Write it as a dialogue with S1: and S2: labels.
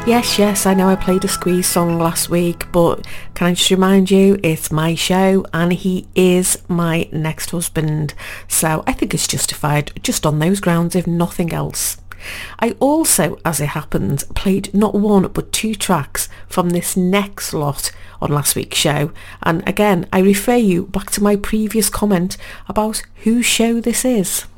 S1: Yes, I know I played a Squeeze song last week, but can I just remind you, it's my show and he is my next husband. So I think it's justified just on those grounds, if nothing else. I also, as it happened, played not one but two tracks from this next lot on last week's show. And again, I refer you back to my previous comment about whose show this is.